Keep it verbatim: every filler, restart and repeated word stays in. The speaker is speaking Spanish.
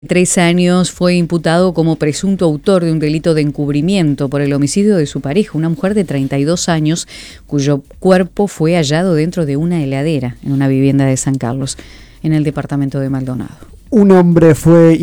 Tres años fue imputado como presunto autor de un delito de encubrimiento por el homicidio de su pareja, una mujer de treinta y dos años, cuyo cuerpo fue hallado dentro de una heladera en una vivienda de San Carlos, en el departamento de Maldonado. Un hombre fue